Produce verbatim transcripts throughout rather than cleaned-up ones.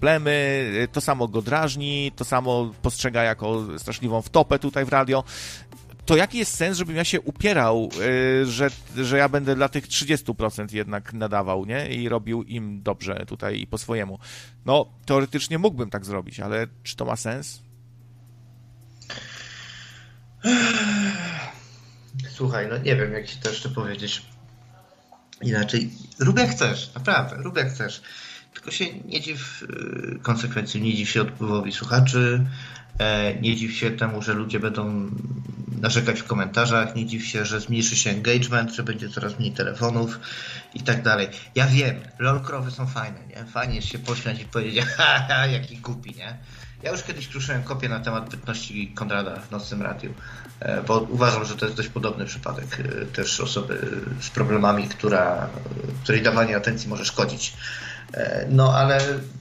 problemy, to samo go drażni, to samo postrzega jako straszliwą wtopę tutaj w radio. To jaki jest sens, żebym ja się upierał, yy, że, że ja będę dla tych trzydzieści procent jednak nadawał, nie? I robił im dobrze tutaj i po swojemu. No, teoretycznie mógłbym tak zrobić, ale czy to ma sens? Słuchaj, no nie wiem, jak ci to jeszcze powiedzieć inaczej. Rób jak chcesz, naprawdę, rób jak chcesz. Tylko się nie dziw konsekwencji, nie dziw się odpływowi słuchaczy, nie dziw się temu, że ludzie będą narzekać w komentarzach, nie dziw się, że zmniejszy się engagement, że będzie coraz mniej telefonów i tak dalej. Ja wiem, lolkrowy są fajne, nie? Fajnie jest się pośmiać i powiedzieć, haha, jaki głupi, nie? Ja już kiedyś kruszyłem kopię na temat bytności Konrada w Nocnym Radiu, bo uważam, że to jest dość podobny przypadek też osoby z problemami, która, której dawanie atencji może szkodzić. No ale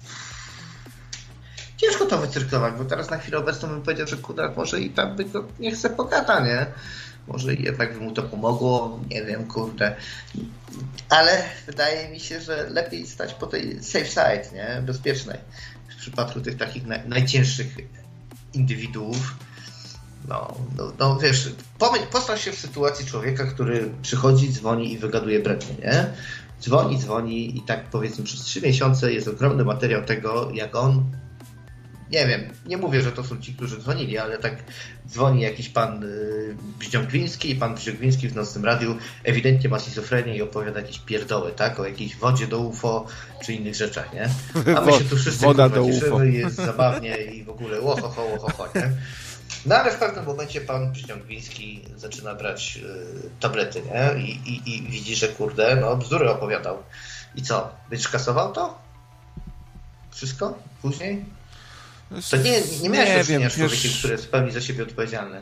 ciężko to wycyrklować, bo teraz na chwilę obecną bym powiedział, że Konrad może i tam by to nie chce pogada, nie? Może jednak by mu to pomogło, nie wiem, kurde. Ale wydaje mi się, że lepiej stać po tej safe side, nie? Bezpiecznej. W przypadku tych takich naj, najcięższych indywiduów. No, no, no wiesz, pomyśl, postaw się w sytuacji człowieka, który przychodzi, dzwoni i wygaduje brednie, nie? Dzwoni, dzwoni i tak powiedzmy przez trzy miesiące jest ogromny materiał tego, jak on, nie wiem, nie mówię, że to są ci, którzy dzwonili, ale tak dzwoni jakiś pan y, Bździągwiński i pan Bździągwiński w Nocnym Radiu ewidentnie ma schizofrenię i opowiada jakieś pierdoły, tak? O jakiejś wodzie do U F O czy innych rzeczach, nie? A my się tu wszyscy Woda do U F O. cieszymy i jest zabawnie i w ogóle łohoho, łohoho, nie? No ale w pewnym momencie pan Bździągwiński zaczyna brać y, tablety, nie? I, i, I widzi, że kurde, no bzdury opowiadał. I co? Będziesz kasował to? Wszystko? Później? To nie, nie miałeś do czynienia z człowiekiem, który jest w pełni za siebie odpowiedzialny.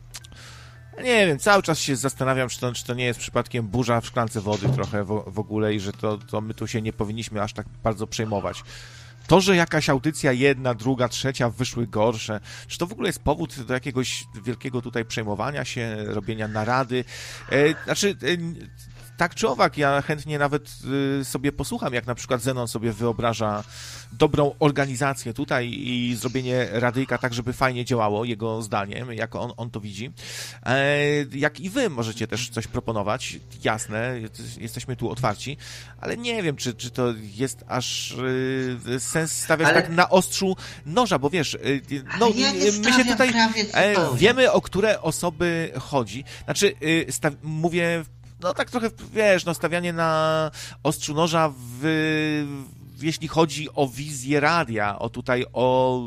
Nie wiem, cały czas się zastanawiam, czy to, czy to nie jest przypadkiem burza w szklance wody trochę w, w ogóle i że to, to my tu się nie powinniśmy aż tak bardzo przejmować. To, że jakaś audycja jedna, druga, trzecia wyszły gorsze, czy to w ogóle jest powód do jakiegoś wielkiego tutaj przejmowania się, robienia narady? E, znaczy, e, tak czy owak, ja chętnie nawet y, sobie posłucham, jak na przykład Zenon sobie wyobraża dobrą organizację tutaj i zrobienie radyjka tak, żeby fajnie działało, jego zdaniem, jak on, on to widzi. E, jak i wy możecie też coś proponować, jasne, jesteśmy tu otwarci, ale nie wiem, czy, czy to jest aż y, sens stawiać ale... tak na ostrzu noża, bo wiesz, y, no, ja my się tutaj e, wiemy, o które osoby chodzi. Znaczy, y, sta- mówię no tak trochę, wiesz, no stawianie na ostrzu noża w, w, jeśli chodzi o wizję radia, o tutaj o,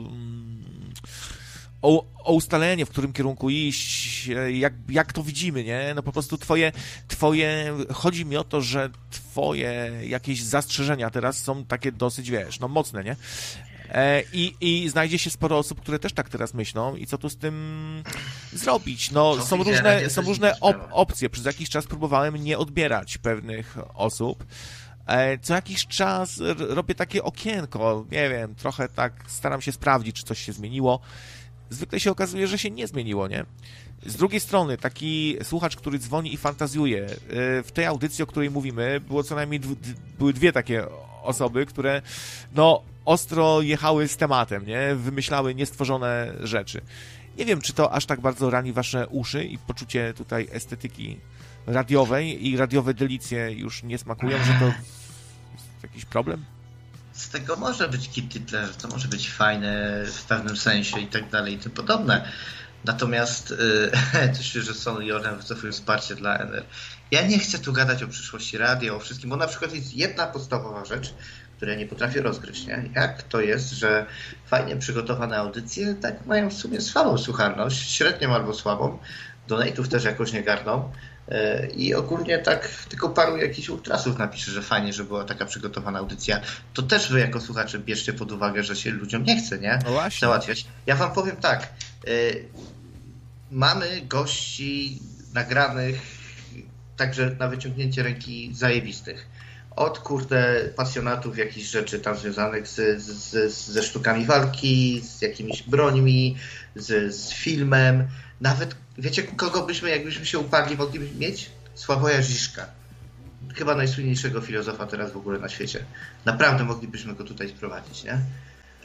o, o ustalenie, w którym kierunku iść, jak, jak to widzimy, nie? No po prostu twoje, twoje, chodzi mi o to, że twoje jakieś zastrzeżenia teraz są takie dosyć, wiesz, no mocne, nie? I, I znajdzie się sporo osób, które też tak teraz myślą i co tu z tym zrobić. No, są różne, są różne op- opcje. Przez jakiś czas próbowałem nie odbierać pewnych osób. Co jakiś czas robię takie okienko, nie wiem, trochę tak staram się sprawdzić, czy coś się zmieniło. Zwykle się okazuje, że się nie zmieniło, nie? Z drugiej strony, taki słuchacz, który dzwoni i fantazjuje, w tej audycji, o której mówimy, było co najmniej dw- były dwie takie osoby, które no ostro jechały z tematem, nie? Wymyślały niestworzone rzeczy. Nie wiem, czy to aż tak bardzo rani wasze uszy i poczucie tutaj estetyki radiowej i radiowe delicje już nie smakują, że to jest jakiś problem? Z tego może być kittytle, że to może być fajne w pewnym sensie i tak dalej i tym podobne. Natomiast yy, coś, że Sony i Orlen wycofują wsparcie dla N R. Ja nie chcę tu gadać o przyszłości radia, o wszystkim, bo na przykład jest jedna podstawowa rzecz, której nie potrafię rozgryźć, nie? Jak to jest, że fajnie przygotowane audycje tak mają w sumie słabą słuchalność, średnią albo słabą, donate'ów też jakoś nie garną yy, i ogólnie tak tylko paru jakichś ultrasów napisze, że fajnie, że była taka przygotowana audycja. To też wy jako słuchacze bierzcie pod uwagę, że się ludziom nie chce, nie? No Załatwiać. Ja wam powiem tak, yy, mamy gości nagranych także na wyciągnięcie ręki zajebistych. Od kurde pasjonatów jakichś rzeczy tam związanych z, z, ze sztukami walki, z jakimiś brońmi, z, z filmem. Nawet, wiecie, kogo byśmy, jakbyśmy się uparli, moglibyśmy mieć? Sławoja Žižka. Chyba najsłynniejszego filozofa teraz w ogóle na świecie. Naprawdę moglibyśmy go tutaj sprowadzić, nie?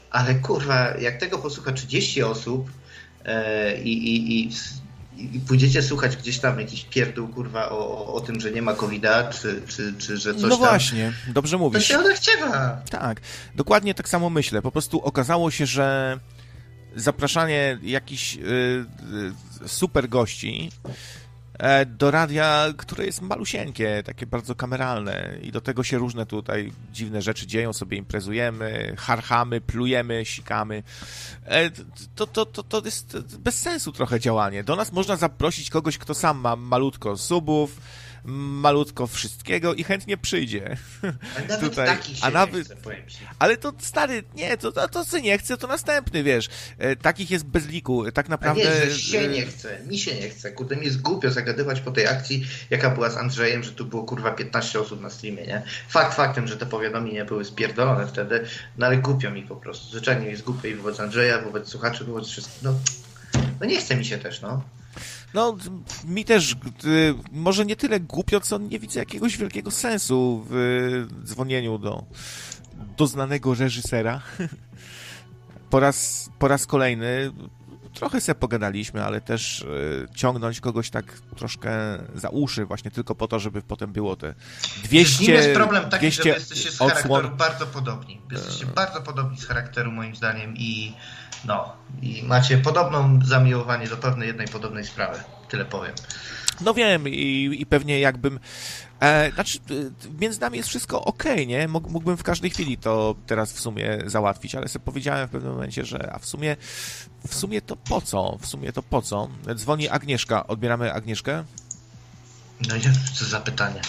ale kurwa, jak tego posłucha trzydzieści osób e, i, i, i, i pójdziecie słuchać gdzieś tam jakiś pierdół, kurwa, o, o tym, że nie ma kowida, czy, czy, czy że coś no tam... No właśnie, dobrze mówisz. To się odechciewa. Tak, dokładnie tak samo myślę. Po prostu okazało się, że zapraszanie jakichś y, y, super gości do radia, które jest malusieńkie, takie bardzo kameralne i do tego się różne tutaj dziwne rzeczy dzieją, sobie imprezujemy, harchamy, plujemy, sikamy. To, to, to, to jest bez sensu trochę działanie. Do nas można zaprosić kogoś, kto sam ma malutko subów, malutko wszystkiego i chętnie przyjdzie. Ale nawet tutaj. taki się A nawet... nie chce, powiem ci. Ale to stary, nie, to, to, to co nie chce, to następny, wiesz. Takich jest bez liku, tak naprawdę... A nie, że się nie chce, mi się nie chce. Kurde, mi jest głupio zagadywać po tej akcji, jaka była z Andrzejem, że tu było kurwa piętnaście osób na streamie, nie? Fakt faktem, że te powiadomienia były spierdolone wtedy, no ale głupio mi po prostu. Zwyczajnie jest głupio i wobec Andrzeja, wobec słuchaczy, wobec wszystkich. No, no nie chce mi się też, no. No, mi też, y, może nie tyle głupio, co nie widzę jakiegoś wielkiego sensu w y, dzwonieniu do, do znanego reżysera. Po raz, po raz kolejny trochę sobie pogadaliśmy, ale też y, ciągnąć kogoś tak troszkę za uszy właśnie tylko po to, żeby potem było te dwieście Z nim jest problem taki, dwieście że wy jesteście z odsłon... charakteru bardzo podobni. Wy jesteście bardzo podobni z charakteru moim zdaniem i no, i macie podobną zamiłowanie do pewnej jednej podobnej sprawy. Tyle powiem. No wiem i, i pewnie jakbym... E, znaczy, między nami jest wszystko okej, okay, nie? Mógłbym w każdej chwili to teraz w sumie załatwić, ale sobie powiedziałem w pewnym momencie, że a w sumie w sumie to po co? W sumie to po co? Dzwoni Agnieszka. Odbieramy Agnieszkę? No i co za pytanie.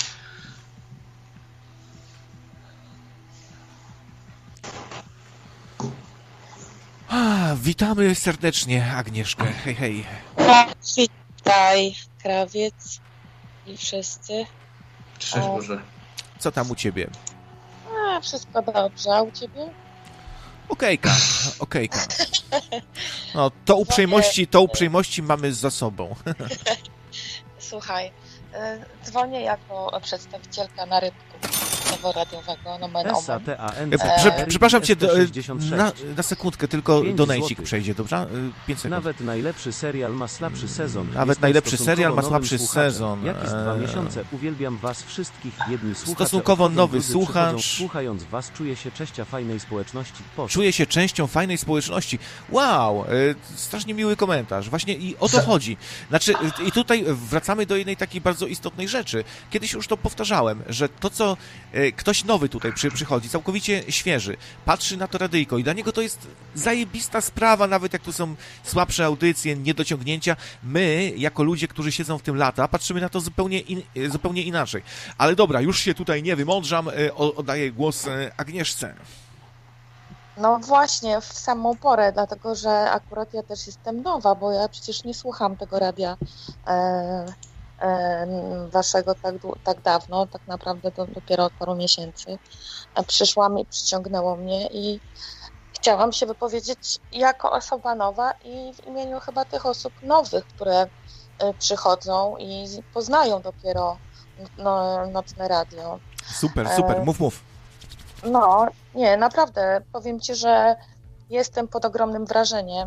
A, witamy serdecznie Agnieszkę. Hej, hej. Witaj, krawiec i wszyscy. Szczęść Boże. Co tam u ciebie? A, wszystko dobrze, a u ciebie? Okejka, okejka. No, to uprzejmości, to uprzejmości mamy za sobą. Słuchaj, dzwonię jako przedstawicielka na rybku radiowego, nomen omen. Prze, przepraszam cię, na, na sekundkę, tylko donajcik przejdzie, dobrze? pięć sekund. Nawet najlepszy serial ma słabszy sezon. Nawet najlepszy serial ma słabszy sezon. Jak jest dwa miesiące, uwielbiam was wszystkich, jedni słuchacze. Stosunkowo nowy słuchacz. Słuchając was, czuję się częścią fajnej społeczności. Poszło. Czuję się częścią fajnej społeczności. Wow, strasznie miły komentarz. Właśnie i o to chodzi. Znaczy, i tutaj wracamy do jednej takiej bardzo istotnej rzeczy. Kiedyś już to powtarzałem, że to, co ktoś nowy tutaj przy, przychodzi, całkowicie świeży, patrzy na to radyjko i dla niego to jest zajebista sprawa, nawet jak tu są słabsze audycje, niedociągnięcia. My, jako ludzie, którzy siedzą w tym lata, patrzymy na to zupełnie, in, zupełnie inaczej. Ale dobra, już się tutaj nie wymądrzam, oddaję głos Agnieszce. No właśnie, w samą porę, dlatego że akurat ja też jestem nowa, bo ja przecież nie słucham tego radia e, waszego tak, tak dawno, tak naprawdę do, dopiero od paru miesięcy. Przyszłam i przyciągnęło mnie i chciałam się wypowiedzieć jako osoba nowa i w imieniu chyba tych osób nowych, które przychodzą i poznają dopiero no, nocne radio. Super, super, mów, mów. No, nie, naprawdę, powiem ci, że jestem pod ogromnym wrażeniem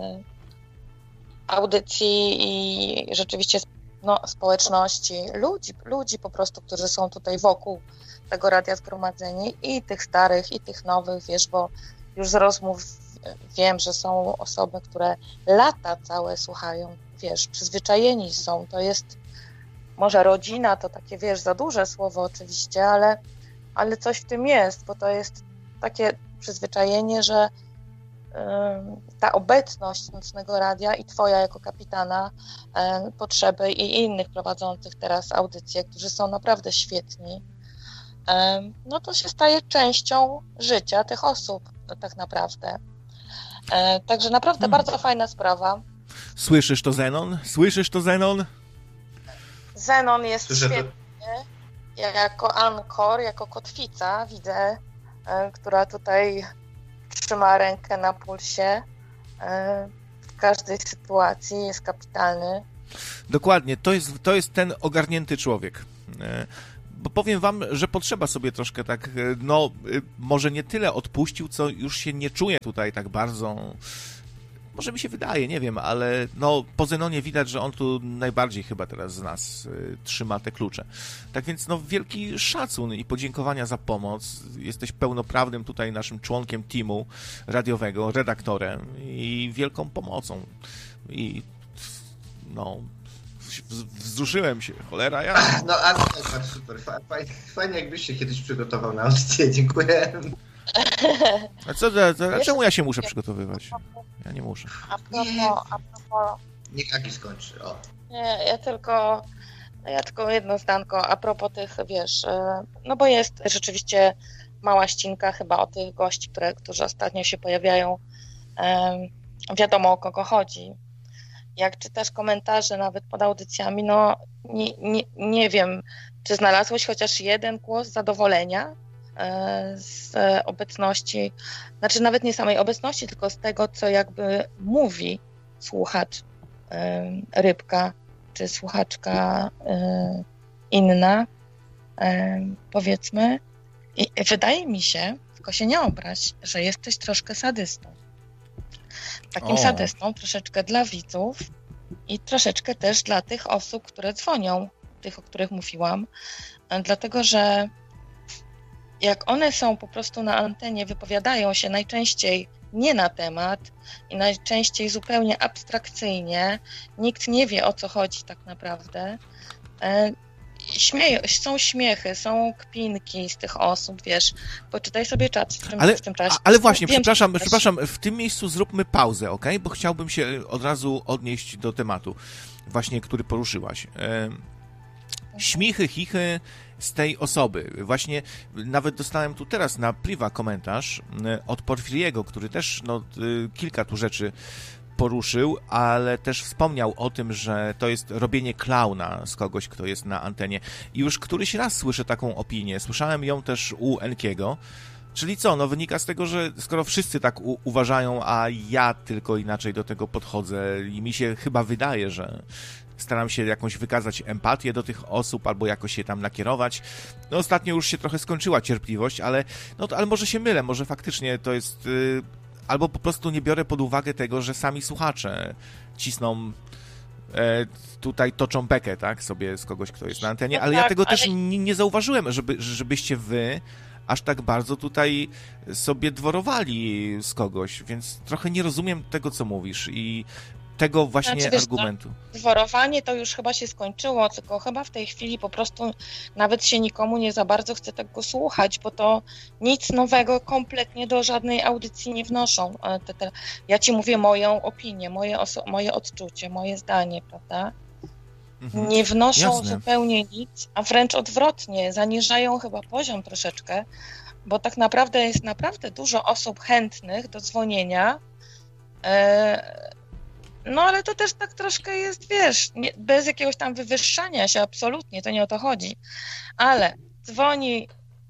audycji i rzeczywiście no, społeczności, ludzi, ludzi po prostu, którzy są tutaj wokół tego radia zgromadzeni i tych starych, i tych nowych, wiesz, bo już z rozmów wiem, że są osoby, które lata całe słuchają, wiesz, przyzwyczajeni są, to jest może rodzina, to takie, wiesz, za duże słowo oczywiście, ale, ale coś w tym jest, bo to jest takie przyzwyczajenie, że ta obecność nocnego radia i twoja jako kapitana potrzeby i innych prowadzących teraz audycje, którzy są naprawdę świetni, no to się staje częścią życia tych osób tak naprawdę. Także naprawdę hmm. bardzo fajna sprawa. Słyszysz to, Zenon? Słyszysz to, Zenon? Zenon jest Słyszę świetny. To... Ja jako ankor, jako kotwica widzę, która tutaj trzyma rękę na pulsie w każdej sytuacji, jest kapitalny. Dokładnie, to jest, to jest ten ogarnięty człowiek. bo powiem wam, że potrzeba sobie troszkę tak, no, może nie tyle odpuścił, co już się nie czuje tutaj tak bardzo... Może mi się wydaje, nie wiem, ale no po Zenonie widać, że on tu najbardziej chyba teraz z nas y, trzyma te klucze. Tak więc no wielki szacun i podziękowania za pomoc. Jesteś pełnoprawnym tutaj naszym członkiem teamu radiowego, redaktorem i wielką pomocą. I no wzruszyłem się, cholera ja. No ale super, fajnie, fajnie jakbyś się kiedyś przygotował na audycję, dziękuję. A co, a, a czemu ja się muszę przygotowywać? Ja nie muszę. A propos, a propos... Niech Aki skończy, o. Nie, ja tylko, ja tylko jedno zdanko a propos tych, wiesz, no bo jest rzeczywiście mała ścinka chyba o tych gości, które, którzy ostatnio się pojawiają. Wiadomo, o kogo chodzi. Jak czytasz komentarze nawet pod audycjami, no nie, nie, nie wiem, czy znalazłeś chociaż jeden głos zadowolenia z obecności, znaczy nawet nie samej obecności, tylko z tego, co jakby mówi słuchacz Rybka, czy słuchaczka inna, powiedzmy. I wydaje mi się, tylko się nie obraź, że jesteś troszkę sadystą. Takim o. sadystą troszeczkę dla widzów i troszeczkę też dla tych osób, które dzwonią, tych, o których mówiłam, dlatego, że jak one są po prostu na antenie, wypowiadają się najczęściej nie na temat i najczęściej zupełnie abstrakcyjnie, nikt nie wie, o co chodzi tak naprawdę. Śmieją, są śmiechy, są kpinki z tych osób, wiesz, poczytaj sobie czat w tym, ale, w tym czasie. Ale właśnie, Wiem, przepraszam, też... przepraszam, w tym miejscu zróbmy pauzę, ok? Bo chciałbym się od razu odnieść do tematu, właśnie, który poruszyłaś. Śmichy, chichy z tej osoby. Właśnie nawet dostałem tu teraz na priwa komentarz od Porfiriego, który też no, kilka tu rzeczy poruszył, ale też wspomniał o tym, że to jest robienie klauna z kogoś, kto jest na antenie. I już któryś raz słyszę taką opinię. Słyszałem ją też u Enkiego. Czyli co? No wynika z tego, że skoro wszyscy tak u- uważają, a ja tylko inaczej do tego podchodzę i mi się chyba wydaje, że staram się jakąś wykazać empatię do tych osób albo jakoś się tam nakierować. No ostatnio już się trochę skończyła cierpliwość, ale no to, ale może się mylę, może faktycznie to jest... Yy, albo po prostu nie biorę pod uwagę tego, że sami słuchacze cisną, e, tutaj toczą bekę, tak, sobie z kogoś, kto jest na antenie, no ale tak, ja tego ale... też nie, nie zauważyłem, żeby, żebyście wy aż tak bardzo tutaj sobie dworowali z kogoś, więc trochę nie rozumiem tego, co mówisz i tego właśnie znaczy, wiesz, argumentu. To dworowanie to już chyba się skończyło, tylko chyba w tej chwili po prostu nawet się nikomu nie za bardzo chce tego słuchać, bo to nic nowego kompletnie do żadnej audycji nie wnoszą. Te, te, ja ci mówię moją opinię, moje, oso- moje odczucie, moje zdanie, prawda? Mhm. Nie wnoszą Jasne. zupełnie nic, a wręcz odwrotnie, zaniżają chyba poziom troszeczkę, bo tak naprawdę jest naprawdę dużo osób chętnych do dzwonienia, e- no ale to też tak troszkę jest, wiesz, nie, bez jakiegoś tam wywyższania się, absolutnie, to nie o to chodzi. Ale dzwoni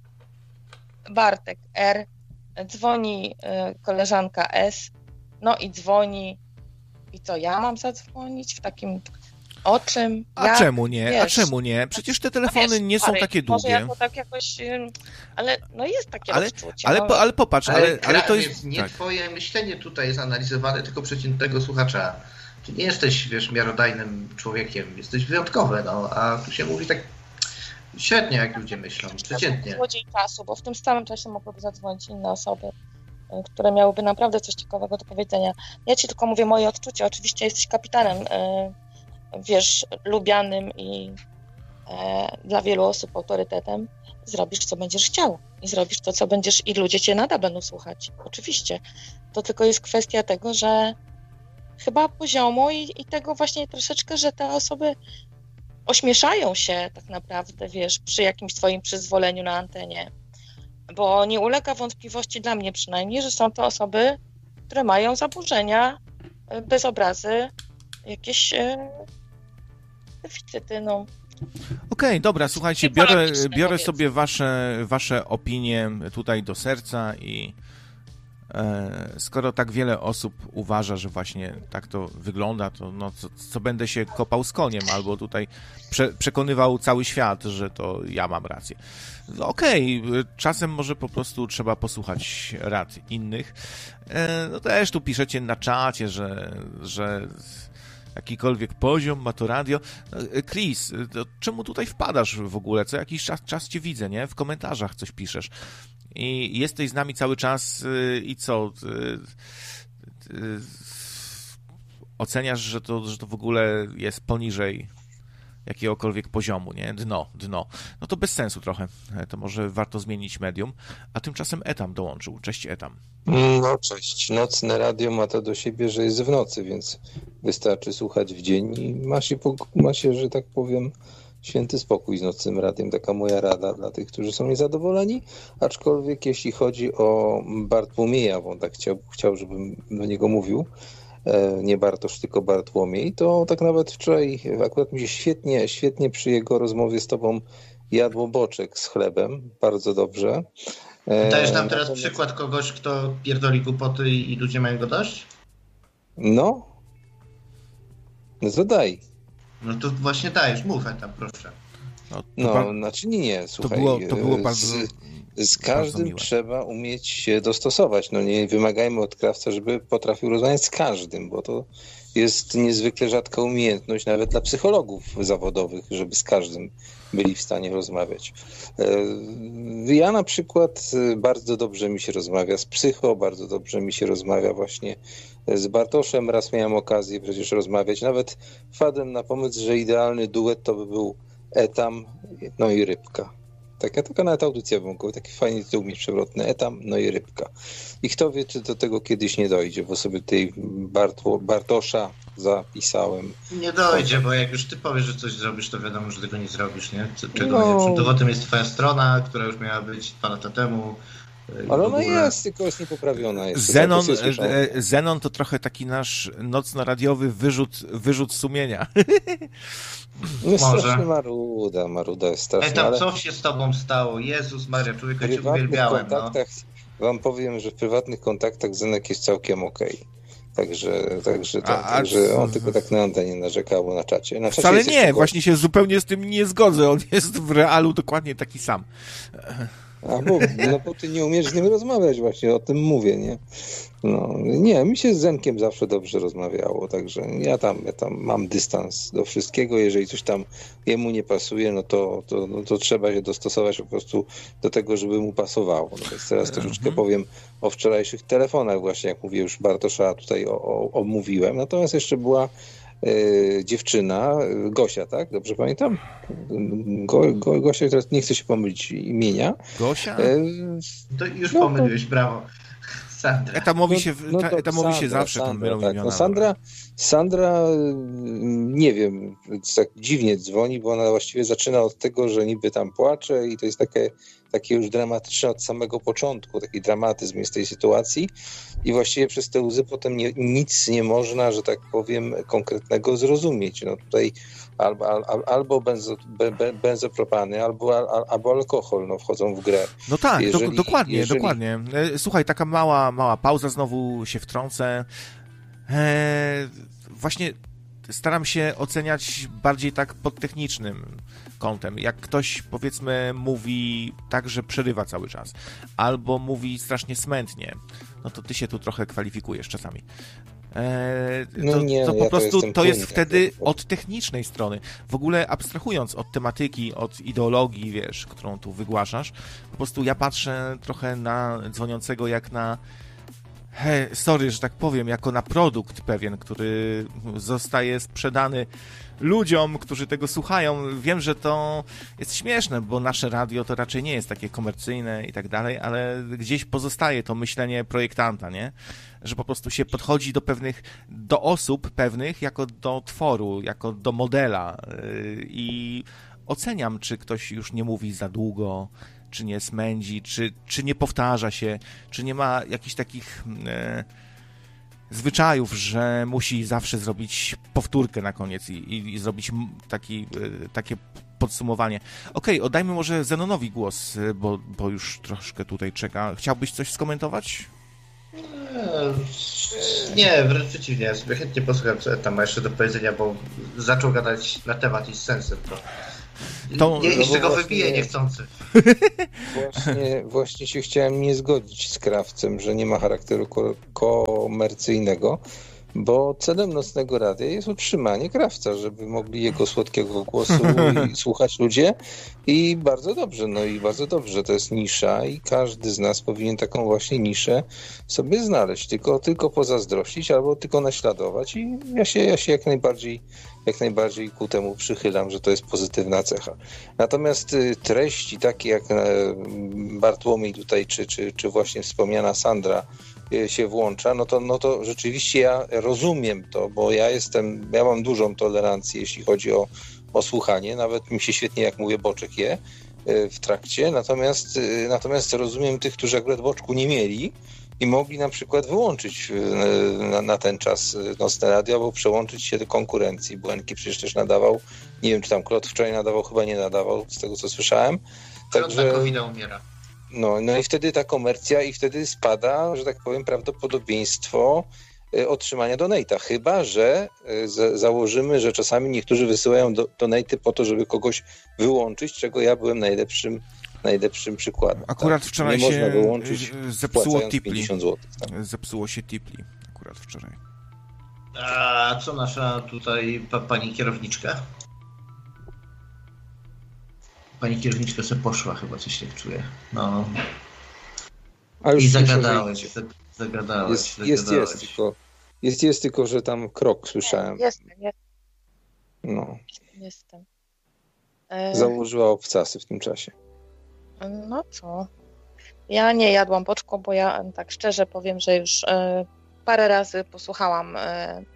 Bartek R, dzwoni y, koleżanka S, no i dzwoni i co, ja mam zadzwonić w takim... O czym? A ja, czemu nie? wiesz, A czemu nie? Przecież te telefony wiesz, nie są stary, takie długie. Może ja to tak jakoś... Ale no jest takie ale, odczucie. Ale, no. po, ale popatrz, ale, ale, ale to jest... Nie tak. twoje myślenie tutaj jest analizowane, tylko przeciętnego słuchacza. Ty nie jesteś, wiesz, miarodajnym człowiekiem, jesteś wyjątkowy, no, a tu się mówi tak średnio, jak ludzie myślą, przeciętnie. Złodziej czasu, bo w tym samym czasie mogłyby zadzwonić inne osoby, które miałyby naprawdę coś ciekawego do powiedzenia. Ja ci tylko mówię moje odczucie, oczywiście jesteś kapitanem, wiesz, lubianym i dla wielu osób autorytetem, zrobisz, co będziesz chciał i zrobisz to, co będziesz i ludzie cię nadal będą słuchać, oczywiście. To tylko jest kwestia tego, że chyba poziomu i, i tego właśnie troszeczkę, że te osoby ośmieszają się tak naprawdę, wiesz, przy jakimś twoim przyzwoleniu na antenie. Bo nie ulega wątpliwości dla mnie przynajmniej, że są to osoby, które mają zaburzenia, bezobrazy, jakieś e, deficyty, no. Okej, okay, dobra, słuchajcie, biorę, biorę sobie wasze, wasze opinie tutaj do serca i Skoro tak wiele osób uważa, że właśnie tak to wygląda, to no co, co będę się kopał z koniem, albo tutaj prze, przekonywał cały świat, że to ja mam rację. No okej, okay, czasem może po prostu trzeba posłuchać rad innych. No też tu piszecie na czacie, że, że jakikolwiek poziom ma to radio. Chris, czemu tutaj wpadasz w ogóle? Co jakiś czas, czas cię widzę, nie? W komentarzach coś piszesz. I jesteś z nami cały czas i co? Oceniasz, że to, że to w ogóle jest poniżej jakiegokolwiek poziomu, nie? Dno, dno. No to bez sensu trochę. To może warto zmienić medium. A tymczasem Etam dołączył. Cześć, Etam. No cześć. Nocne radio ma to do siebie, że jest w nocy, więc wystarczy słuchać w dzień i ma się, ma się, że tak powiem, święty spokój z nocnym radiem. Taka moja rada dla tych, którzy są niezadowoleni. Aczkolwiek jeśli chodzi o Bartłomieja, bo on tak chciał, chciał żebym do niego mówił, nie Bartosz, tylko Bartłomiej, to tak nawet wczoraj akurat mi się świetnie, świetnie przy jego rozmowie z tobą jadło boczek z chlebem. Bardzo dobrze. Dajesz nam teraz Natomiast... przykład kogoś, kto pierdoli głupoty i ludzie mają go dość? No. No to daj. No to właśnie dajesz, mów tam, proszę. No, no pan... znaczy nie, nie, słuchaj. To było, to było bardzo... Z... Z każdym trzeba umieć się dostosować. No nie wymagajmy od krawca, żeby potrafił rozmawiać z każdym, bo to jest niezwykle rzadka umiejętność nawet dla psychologów zawodowych, żeby z każdym byli w stanie rozmawiać. Ja na przykład bardzo dobrze mi się rozmawia z psycho, bardzo dobrze mi się rozmawia właśnie z Bartoszem. Raz miałem okazję przecież rozmawiać. Nawet wpadłem na pomysł, że idealny duet to by był Etam, no i Rybka. Taka, taka nawet audycja wymogła, taki fajny tytuł mieć przewrotny, Etam, no i Rybka. I kto wie, czy do tego kiedyś nie dojdzie, bo sobie tej Bartło, Bartosza zapisałem. Nie dojdzie, bo jak już ty powiesz, że coś zrobisz, to wiadomo, że tego nie zrobisz, nie? Czego no. nie? Dowodem jest twoja strona, która już miała być dwa lata temu. Ale ona jest, tylko jest niepoprawiona. Jest Zenon, Zenon to trochę taki nasz nocno-radiowy wyrzut, wyrzut sumienia. No strasznie maruda, maruda jest straszna. Etam, ale... co się z tobą stało? Jezus Maria, człowieka cię uwielbiałem. Kontaktach, no. Wam powiem, że w prywatnych kontaktach Zenek jest całkiem okej. Okay. Także, także, tak, a, także on tylko tak na antenie narzekał na czacie. Na czacie wcale nie, właśnie się zupełnie z tym nie zgodzę. On jest w realu dokładnie taki sam. A bo, no bo ty nie umiesz z nim rozmawiać, właśnie o tym mówię, nie? No, nie, mi się z Zenkiem zawsze dobrze rozmawiało, także ja tam, ja tam mam dystans do wszystkiego, jeżeli coś tam jemu nie pasuje, no to, to, no to trzeba się dostosować po prostu do tego, żeby mu pasowało. No więc teraz troszeczkę mm-hmm. powiem o wczorajszych telefonach właśnie, jak mówię, już Bartosza tutaj o, o, omówiłem, natomiast jeszcze była e, dziewczyna, Gosia, tak? Dobrze pamiętam? Go, Go, Gosia, teraz nie chcę się pomylić imienia. Gosia? E, to już no, pomyliłeś, to... brawo. Sandra. Etamowi się, no, no etamowi się zawsze Sandra, tam mylą tak. No Sandra, Sandra, nie wiem, tak dziwnie dzwoni, bo ona właściwie zaczyna od tego, że niby tam płacze i to jest takie, takie już dramatyczne od samego początku, taki dramatyzm jest tej sytuacji i właściwie przez te łzy potem nie, nic nie można, że tak powiem, konkretnego zrozumieć. No tutaj albo, albo, albo benzo, be, be, benzopropany, albo, albo alkohol no, wchodzą w grę. No tak, jeżeli, do, dokładnie, jeżeli... dokładnie. Słuchaj, taka mała, mała pauza, znowu się wtrącę. Eee, właśnie staram się oceniać bardziej tak pod technicznym kątem. Jak ktoś, powiedzmy, mówi tak, że przerywa cały czas, albo mówi strasznie smętnie, no to ty się tu trochę kwalifikujesz czasami. Eee, to, no nie, to po ja prostu to, to jest wtedy od technicznej strony. W ogóle abstrahując od tematyki, od ideologii, wiesz, którą tu wygłaszasz, po prostu ja patrzę trochę na dzwoniącego jak na He, sorry, że tak powiem, jako na produkt pewien, który zostaje sprzedany ludziom, którzy tego słuchają. Wiem, że to jest śmieszne, bo nasze radio to raczej nie jest takie komercyjne i tak dalej, ale gdzieś pozostaje to myślenie projektanta, nie? Że po prostu się podchodzi do pewnych, do osób pewnych jako do tworu, jako do modela i oceniam, czy ktoś już nie mówi za długo, czy nie smędzi, czy, czy nie powtarza się, czy nie ma jakichś takich e, zwyczajów, że musi zawsze zrobić powtórkę na koniec i, i, i zrobić taki, e, takie podsumowanie. Okej, okay, oddajmy może Zenonowi głos, bo, bo już troszkę tutaj czeka. Chciałbyś coś skomentować? Nie, wręcz przeciwnie. Ja sobie chętnie posłucham, co tam ma jeszcze do powiedzenia, bo zaczął gadać na temat i z sensem. To, to nie, no, z tego wybije niechcący. Właśnie, właśnie się chciałem nie zgodzić z Krawcem, że nie ma charakteru ko- komercyjnego, bo celem Nocnego Radia jest utrzymanie Krawca, żeby mogli jego słodkiego głosu i słuchać ludzie i bardzo dobrze, no i bardzo dobrze, to jest nisza i każdy z nas powinien taką właśnie niszę sobie znaleźć, tylko, tylko pozazdrościć albo tylko naśladować i ja się, ja się jak najbardziej jak najbardziej ku temu przychylam, że to jest pozytywna cecha. Natomiast treści takie jak Bartłomiej tutaj, czy, czy, czy właśnie wspomniana Sandra się włącza, no to, no to rzeczywiście ja rozumiem to, bo ja jestem, ja mam dużą tolerancję, jeśli chodzi o, o słuchanie, nawet mi się świetnie, jak mówię, boczek je w trakcie, natomiast, natomiast rozumiem tych, którzy akurat boczku nie mieli i mogli na przykład wyłączyć na, na ten czas Nocne Radio, albo przełączyć się do konkurencji. Błęki przecież też nadawał, nie wiem, czy tam Klot wczoraj nadawał, chyba nie nadawał, z tego co słyszałem. Także Kowina umiera. No, no i wtedy ta komercja i wtedy spada, że tak powiem, prawdopodobieństwo otrzymania donate'a. Chyba że za- założymy, że czasami niektórzy wysyłają do- donate'y po to, żeby kogoś wyłączyć, czego ja byłem najlepszym najlepszym przykładem. Akurat tak? wczoraj nie się można wyłączyć, zepsuło Tipli. pięćdziesiąt złotych, tak? Zepsuło się Tipli akurat wczoraj. A co nasza tutaj pa- pani kierowniczka? Pani kierowniczka sobie poszła, chyba coś tak czuję. No. A już I zagadałeś, zagadałeś, jest, zagadałeś. jest, jest, tylko, jest, jest tylko, że tam krok słyszałem. Jestem, jestem. No. Jestem. E... Założyła obcasy w tym czasie. No co? Ja nie jadłam boczku, bo ja tak szczerze powiem, że już e, parę razy posłuchałam e,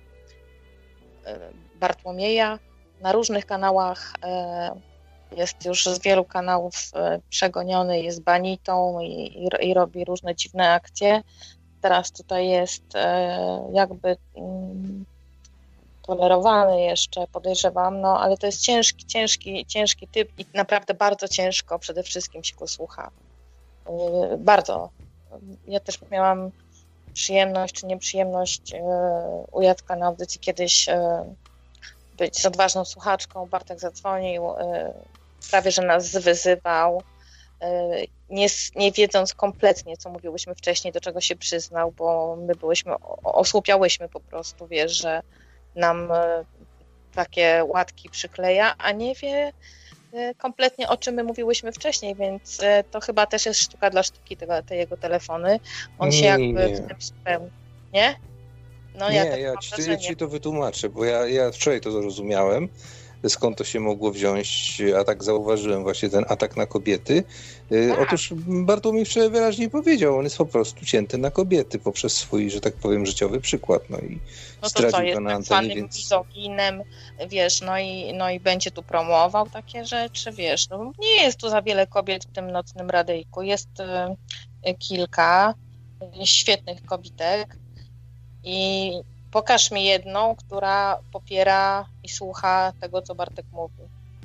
e, Bartłomieja na różnych kanałach. E, jest już z wielu kanałów e, przegoniony, jest banitą i, i, i robi różne dziwne akcje. Teraz tutaj jest e, jakby mm, tolerowany jeszcze, podejrzewam, no ale to jest ciężki, ciężki, ciężki typ i naprawdę bardzo ciężko przede wszystkim się go słucha. Yy, bardzo. Ja też miałam przyjemność czy nieprzyjemność yy, u Jacka na audycji kiedyś yy, być z odważną słuchaczką. Bartek zadzwonił, yy, prawie że nas wyzywał, yy, nie, nie wiedząc kompletnie, co mówiłyśmy wcześniej, do czego się przyznał, bo my byłyśmy, osłupiałyśmy po prostu, wiesz, że nam takie łatki przykleja, a nie wie kompletnie, o czym my mówiłyśmy wcześniej, więc to chyba też jest sztuka dla sztuki, tego, te jego telefony. On się jakby nie. w tym spełni. Nie? No, nie, ja, tak ja, ci, ja ci to wytłumaczę, bo ja, ja wczoraj to zrozumiałem, skąd to się mogło wziąć, a tak zauważyłem właśnie ten atak na kobiety. Tak. Otóż Bartłomiej wczoraj wyraźnie powiedział, on jest po prostu cięty na kobiety poprzez swój, że tak powiem, życiowy przykład. No i no stracił to co, jest go na tak antenie, zwanym więc... mizoginem, wiesz, no i, no i będzie tu promował takie rzeczy, wiesz, no nie jest tu za wiele kobiet w tym Nocnym Radyjku, jest y, kilka y, świetnych kobitek i pokaż mi jedną, która popiera i słucha tego, co Bartek mówi.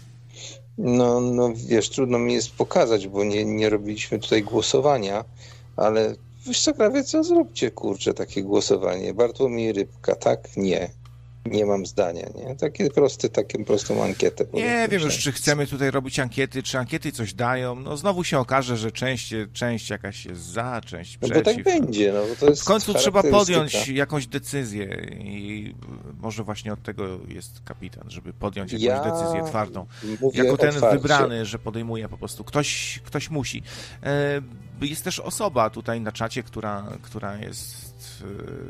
No, no wiesz, trudno mi jest pokazać, bo nie, nie robiliśmy tutaj głosowania, ale wiesz co, prawie co zróbcie, kurczę, takie głosowanie. Bartłomiej Rybka, tak, nie. Nie mam zdania, nie? Takie proste, taką prostą ankietę. Nie wiem już, czy chcemy tutaj robić ankiety, czy ankiety coś dają. No znowu się okaże, że część, część jakaś jest za, część przeciw. No bo tak będzie, no bo to jest w końcu trzeba podjąć jakąś decyzję i może właśnie od tego jest kapitan, żeby podjąć jakąś ja decyzję twardą. Jako ten otwarcie. Wybrany, że podejmuje po prostu. Ktoś, ktoś musi. Jest też osoba tutaj na czacie, która, która jest...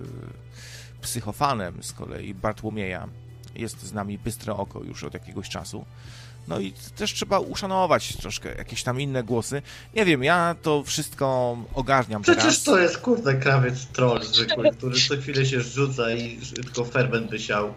psychofanem z kolei Bartłomieja. Jest z nami Bystre Oko już od jakiegoś czasu. No i też trzeba uszanować troszkę jakieś tam inne głosy. Nie wiem, ja to wszystko ogarniam Przecież teraz. to jest, kurde, krawiec troll zwykły, który co chwilę się rzuca i tylko ferment by siał.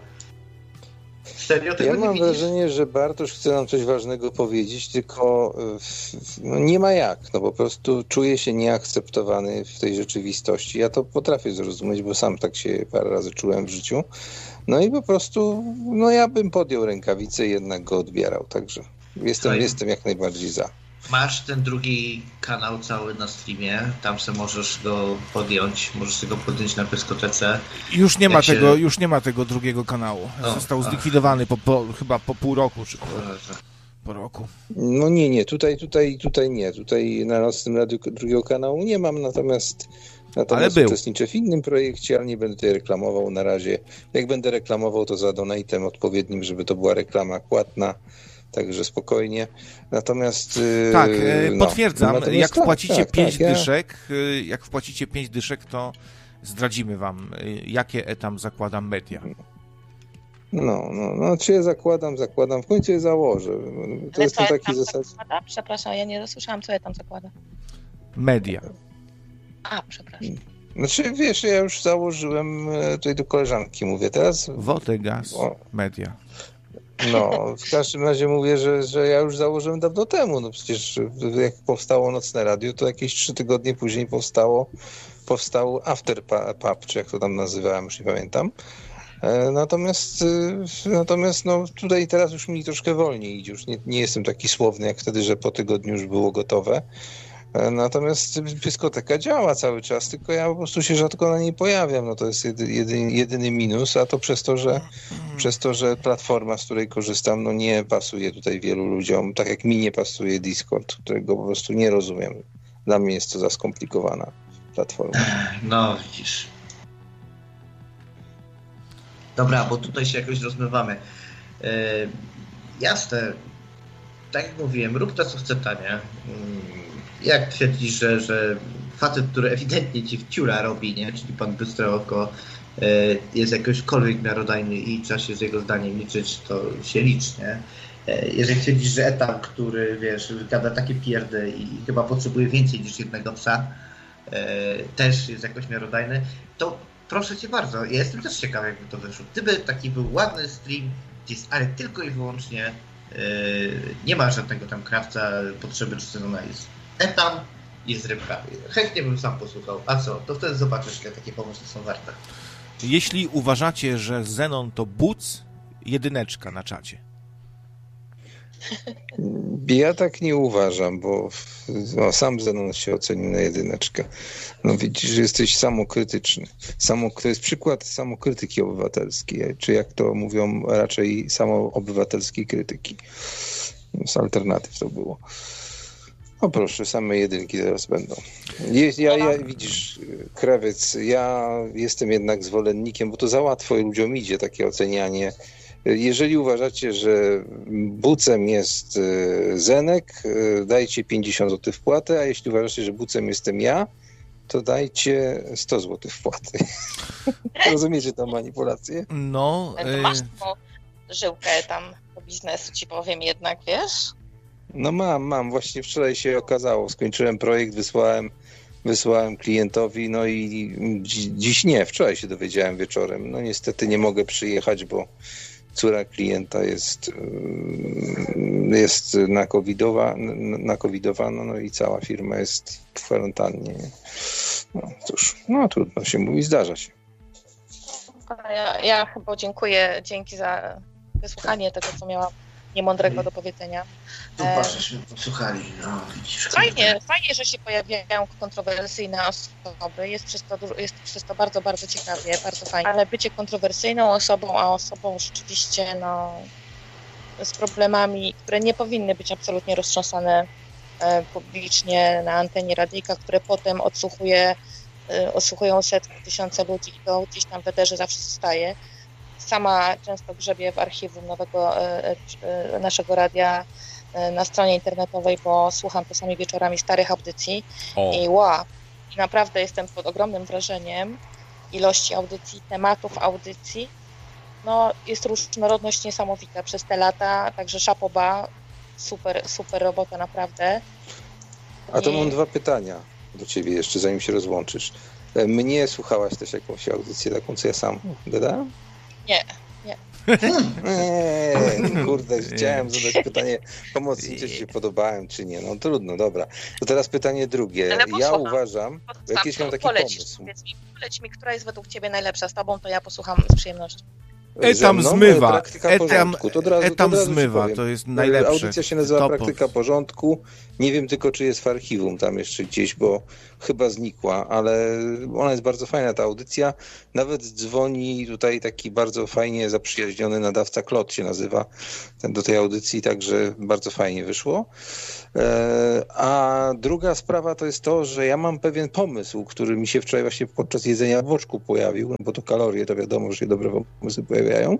Serio, tego ja nie mam widzisz? wrażenie, że Bartosz chce nam coś ważnego powiedzieć, tylko no nie ma jak. No po prostu czuję się nieakceptowany w tej rzeczywistości. Ja to potrafię zrozumieć, bo sam tak się parę razy czułem w życiu. No i po prostu, no ja bym podjął rękawice i jednak go odbierał. Także jestem, Słuchaj, jestem jak najbardziej za. Masz ten drugi kanał cały na streamie, tam se możesz go podjąć, możesz sobie go podjąć na dyskotece. Już nie ma się... tego, już nie ma tego drugiego kanału. O, Został ach. zlikwidowany po, po, chyba po pół roku, czy po, po roku. No nie, nie, tutaj, tutaj, tutaj nie. Tutaj na Nocnym Radiu drugiego kanału nie mam, natomiast Natomiast uczestniczę w innym projekcie, ale nie będę tutaj reklamował na razie. Jak będę reklamował, to za donatem odpowiednim, żeby to była reklama płatna. Także spokojnie. Natomiast... Tak, no, potwierdzam. natomiast jak tak, wpłacicie tak, pięć tak, dyszek, ja... jak wpłacicie pięć dyszek, to zdradzimy wam, jakie etam zakładam media. No, no, no, czy je zakładam, zakładam. W końcu je założę. To jest na taki zasadzie. Przepraszam, ja nie dosłyszałam, co ja tam zakładam. Media. A, przepraszam. Znaczy, wiesz, ja już założyłem, tutaj do koleżanki mówię teraz. Wodę, gaz, o. media. No, w każdym razie mówię, że, że ja już założyłem dawno temu. No przecież jak powstało Nocne Radio, to jakieś trzy tygodnie później powstało, powstał After Pub, czy jak to tam nazywałem, już nie pamiętam. Natomiast, natomiast no, tutaj teraz już mi troszkę wolniej idzie. Już nie, nie jestem taki słowny jak wtedy, że po tygodniu już było gotowe. Natomiast dyskoteka działa cały czas, tylko ja po prostu się rzadko na niej pojawiam. No to jest jedy, jedyny, jedyny minus, a to przez to, że przez to, że platforma, z której korzystam, no nie pasuje tutaj wielu ludziom, tak jak mi nie pasuje Discord, którego po prostu nie rozumiem. Dla mnie jest to za skomplikowana platforma. No widzisz. Dobra, bo tutaj się jakoś rozmywamy. Yy, jasne, tak jak mówiłem, rób to, co chce tanie. Yy. Jak twierdzisz, że, że facet, który ewidentnie ci wciura robi, nie? Czyli pan Bystre Oko, y, jest jakośkolwiek miarodajny i trzeba się z jego zdaniem liczyć, to się licz, nie? Y, jeżeli twierdzisz, że etam, który, wiesz, gada takie pierdy i chyba potrzebuje więcej niż jednego psa, y, też jest jakoś miarodajny, to proszę cię bardzo, ja jestem też ciekawy, jakby to wyszło. Gdyby taki był ładny stream, ale tylko i wyłącznie y, nie ma żadnego tam krawca, potrzeby czy sezona jest etam i z rybkami. Chętnie bym sam posłuchał. A co? To wtedy zobaczysz, jakie takie pomysły są warte. Jeśli uważacie, że Zenon to buc, jedyneczka na czacie. Ja tak nie uważam, bo no, sam Zenon się ocenił na jedyneczkę. No widzisz, że jesteś samokrytyczny. Samo, to jest przykład samokrytyki obywatelskiej, czy jak to mówią, raczej samoobywatelskiej krytyki. Z alternatyw to było. O proszę, same jedynki teraz będą. Jest, ja, ja, widzisz, krawiec, ja jestem jednak zwolennikiem, bo to za łatwo ludziom idzie takie ocenianie. Jeżeli uważacie, że bucem jest Zenek, dajcie pięćdziesiąt złotych wpłaty, a jeśli uważacie, że bucem jestem ja, to dajcie sto złotych wpłaty. Rozumiecie tę manipulację? No. To masz tą żyłkę tam do biznesu, ci powiem jednak, wiesz? No mam, mam. Właśnie wczoraj się okazało. Skończyłem projekt, wysłałem, wysłałem klientowi, no i dziś nie, wczoraj się dowiedziałem wieczorem. No niestety nie mogę przyjechać, bo córa klienta jest, jest na covidowa, na covidowana, no i cała firma jest w kwarantannie. No cóż, no trudno się mówi, zdarza się. Ja, ja chyba dziękuję, dzięki za wysłuchanie tego, co miałam niemądrego do powiedzenia. Tu patrzyśmy, posłuchali. No, widzisz, fajnie, fajnie, że się pojawiają kontrowersyjne osoby. Jest przez, to, jest przez to bardzo, bardzo ciekawie, bardzo fajnie. Ale bycie kontrowersyjną osobą, a osobą rzeczywiście no, z problemami, które nie powinny być absolutnie roztrząsane e, publicznie na antenie radyjka, które potem odsłuchuje, e, odsłuchują setki, tysiące ludzi i to gdzieś tam w eterze zawsze zostaje. Sama często grzebię w archiwum nowego e, e, naszego radia e, na stronie internetowej, bo słucham czasami wieczorami starych audycji o. i wow, i naprawdę jestem pod ogromnym wrażeniem ilości audycji, tematów audycji. No, jest różnorodność niesamowita przez te lata, także szapoba, super, super robota naprawdę. A to I... mam dwa pytania do ciebie jeszcze, zanim się rozłączysz. Mnie słuchałaś też jakąś audycję taką, co ja sam dodałem? Nie, nie. Nie, kurde, chciałem zadać pytanie, pomocnicze ci się podobałem, czy nie. No trudno, dobra. To teraz pytanie drugie. Ja uważam, jakiś mam taki poleć, pomysł. Powiedz mi, poleć mi, która jest według ciebie najlepsza z tobą, to ja posłucham z przyjemnością. Etam mną, zmywa. Praktyka Etam, porządku. To od razu, etam to od razu zmywa, to jest najlepsze. Audycja się nazywa Topow. Praktyka porządku. Nie wiem tylko, czy jest w archiwum tam jeszcze gdzieś, bo chyba znikła, ale ona jest bardzo fajna, ta audycja. Nawet dzwoni tutaj taki bardzo fajnie zaprzyjaźniony nadawca, Klot się nazywa, ten do tej audycji, także bardzo fajnie wyszło. A druga sprawa to jest to, że ja mam pewien pomysł, który mi się wczoraj właśnie podczas jedzenia w oczku pojawił, no bo to kalorie, to wiadomo, że się dobre pomysły pojawiają.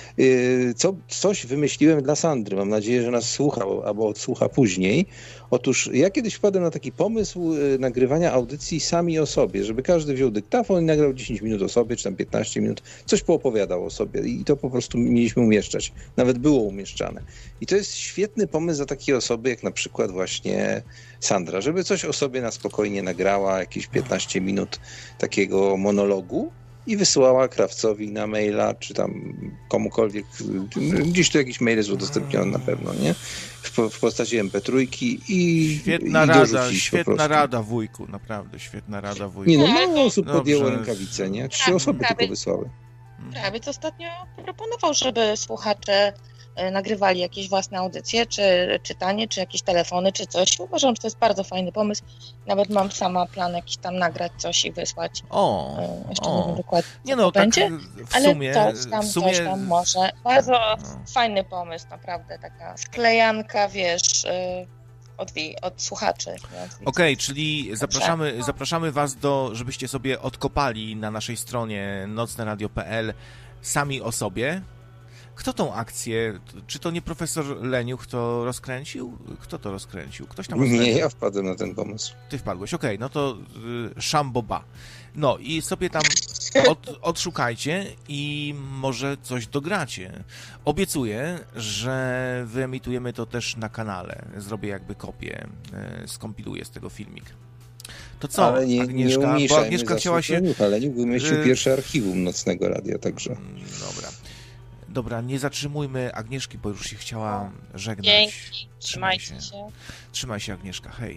Co, coś wymyśliłem dla Sandry. Mam nadzieję, że nas słucha albo odsłucha później. Otóż ja kiedyś wpadłem na taki pomysł nagrywania audycji sami o sobie, żeby każdy wziął dyktafon i nagrał dziesięć minut o sobie, czy tam piętnaście minut, coś poopowiadał o sobie i to po prostu mieliśmy umieszczać. Nawet było umieszczane. I to jest świetny pomysł za takie osoby, jak na przykład właśnie Sandra, żeby coś o sobie na spokojnie nagrała, jakieś piętnaście minut takiego monologu i wysyłała Krawcowi na maila, czy tam komukolwiek, gdzieś tu jakiś mail jest udostępniony na pewno, nie? W, w postaci em pe trzy i Świetna i rada, świetna rada wujku, naprawdę, świetna rada wujku. Nie no, mało osób Dobrze. podjęło rękawice, nie? Trzy Tak, osoby prawie. tylko wysłały. Krawiec ostatnio proponował, żeby słuchacze e, nagrywali jakieś własne audycje, czy czytanie, czy jakieś telefony, czy coś. Uważam, że to jest bardzo fajny pomysł. Nawet mam sama plan jakiś tam nagrać coś i wysłać. O, E, Jeszcze o. nie wiem dokładnie, co Nie no, to tak będzie, w ale sumie, coś tam, w sumie... coś tam może. Bardzo No. fajny pomysł, naprawdę, taka sklejanka, wiesz, e, od, wi- od słuchaczy. nie, od widzów. Okej, czyli zapraszamy, zapraszamy was do, żebyście sobie odkopali na naszej stronie nocne radio kropka pe el sami o sobie. Kto tą akcję, czy to nie profesor Leniuch to rozkręcił? Kto to rozkręcił? Ktoś tam rozkręcił? Nie, ja wpadłem na ten pomysł. Ty wpadłeś, okej, no to y, Szamboba. No i sobie tam od, odszukajcie i może coś dogracie. Obiecuję, że wyemitujemy to też na kanale. Zrobię jakby kopię, y, skompiluję z tego filmik. To co, Ale nie, Agnieszka? nie Bo umniejszajmy Agnieszka chciała się... Leniucha. Leniuch wymyślił y- pierwsze archiwum Nocnego Radia, także... Dobra. Dobra, nie zatrzymujmy Agnieszki, bo już się chciała żegnać. Dzięki, Trzymaj trzymajcie się. się. Trzymaj się, Agnieszka, hej.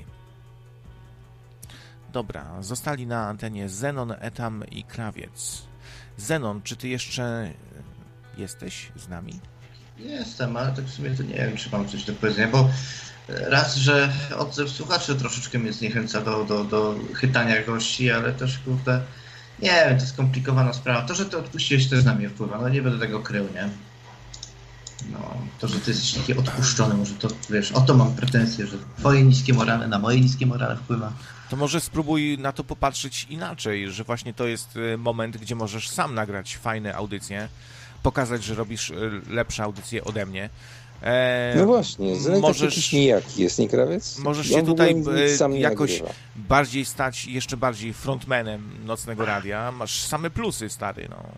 Dobra, zostali na antenie Zenon, Etam i Krawiec. Zenon, czy ty jeszcze jesteś z nami? Jestem, ale tak w sumie to nie wiem, czy mam coś do powiedzenia, bo raz, że odzew słuchaczy troszeczkę mnie zniechęca do, do, do chytania gości, ale też kurde, nie wiem, to jest skomplikowana sprawa. To, że ty odpuściłeś, też na mnie wpływa, no nie będę tego krył, nie? No, to, że ty jesteś taki odpuszczony, może to, wiesz, o to mam pretensje, że twoje niskie morale na moje niskie morale wpływa. To może spróbuj na to popatrzeć inaczej, że właśnie to jest y, moment, gdzie możesz sam nagrać fajne audycje, pokazać, że robisz y, lepsze audycje ode mnie. E, No właśnie, Zenek możesz, jakiś nijaki jest, nie Krawiec? możesz On się w ogóle tutaj nic y, sam nie jakoś nagrywa. bardziej stać, jeszcze bardziej frontmanem Nocnego Radia. Masz same plusy, stary, no.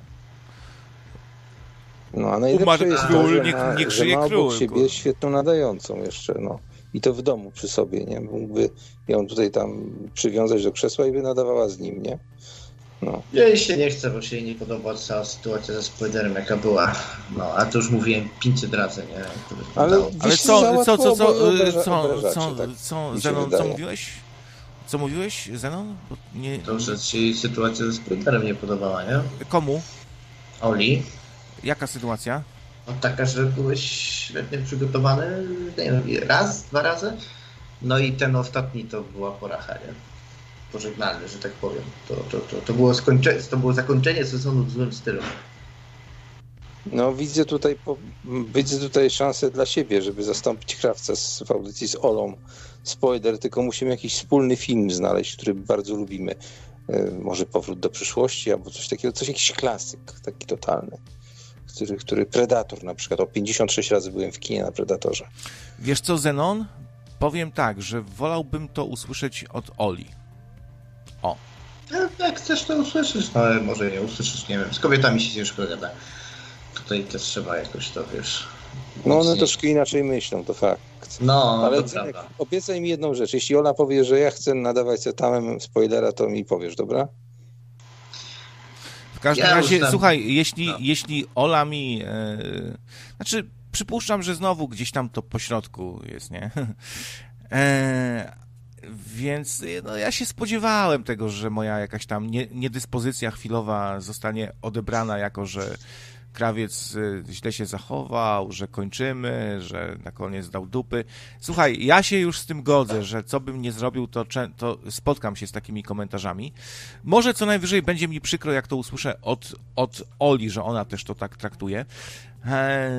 No, a najlepsze Umarł jest król, to, że niech- ma, niech że żyje ma obok król, siebie kurde. świetną nadającą jeszcze, no. I to w domu przy sobie, nie? Mógłby ją tutaj tam przywiązać do krzesła i by nadawała z nim, nie? No. Jej się nie chce, bo się jej nie podoba cała sytuacja ze spoilerem, jaka była. No, a to już mówiłem pięćset razy, nie? To Ale, wyglądało. Ale wiesz, co, za co, co, łatwo co, obraża- y, co, obrażacie, co, tak co, mi się Zenon, co wydaje. mówiłeś? Co mówiłeś, Zenon? Bo nie... To, że się jej sytuacja ze spoilerem nie podobała, nie? Komu? Oli? Jaka sytuacja? No taka, że byłeś świetnie przygotowany, nie wiem, raz, dwa razy. No i ten ostatni to była poracha, nie? Pożegnalny, że tak powiem. To, to, to, to, było, skończenie, to było zakończenie sezonu w złym stylu. No widzę tutaj, po, widzę tutaj szansę dla siebie, żeby zastąpić Krawca z, w audycji z Olą. Spoiler, tylko musimy jakiś wspólny film znaleźć, który bardzo lubimy. E, może Powrót do przyszłości albo coś takiego, coś jakiś klasyk, taki totalny. Który, który Predator na przykład. O pięćdziesiąt sześć razy byłem w kinie na Predatorze. Wiesz co, Zenon? Powiem tak, że wolałbym to usłyszeć od Oli. O. Ale jak chcesz, to usłyszysz. No ale może nie usłyszysz, nie wiem. Z kobietami się ciężko gada. Tutaj też trzeba jakoś to, wiesz... No one mocniej. troszkę inaczej myślą, to fakt. No, Ale to Zenek, prawda. obiecaj mi jedną rzecz. Jeśli Ola powie, że ja chcę nadawać setamem spoilera, to mi powiesz, dobra? W każdym Ja razie, już tam- słuchaj, jeśli, no. jeśli Ola mi... E, znaczy, przypuszczam, że znowu gdzieś tam to po środku jest, nie? E, więc no, ja się spodziewałem tego, że moja jakaś tam nie, niedyspozycja chwilowa zostanie odebrana jako, że Krawiec źle się zachował, że kończymy, że na koniec dał dupy. Słuchaj, ja się już z tym godzę, że co bym nie zrobił, to, to spotkam się z takimi komentarzami. Może co najwyżej będzie mi przykro, jak to usłyszę od, od Oli, że ona też to tak traktuje. Eee,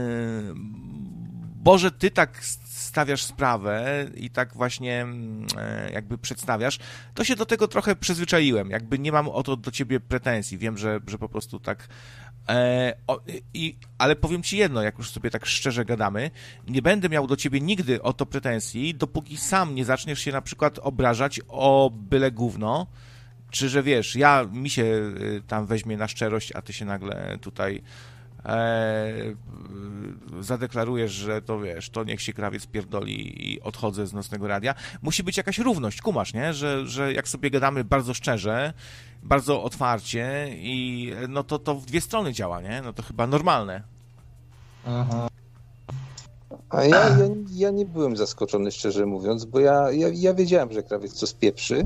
bo że ty tak stawiasz sprawę i tak właśnie e, jakby przedstawiasz, to się do tego trochę przyzwyczaiłem. Jakby nie mam o to do ciebie pretensji. Wiem, że, że po prostu tak... E, o, i, ale powiem ci jedno, jak już sobie tak szczerze gadamy, nie będę miał do ciebie nigdy o to pretensji, dopóki sam nie zaczniesz się na przykład obrażać o byle gówno, czy że wiesz, ja mi się y, tam weźmie na szczerość, a ty się nagle tutaj e, zadeklarujesz, że to wiesz, to niech się krawiec pierdoli i odchodzę z Nocnego Radia. Musi być jakaś równość, kumasz, nie? Że, że jak sobie gadamy bardzo szczerze, bardzo otwarcie i no to, to w dwie strony działa, nie? No to chyba normalne. Aha. A ja, ja, ja nie byłem zaskoczony, szczerze mówiąc, bo ja, ja, ja wiedziałem, że krawiec co spieprzy.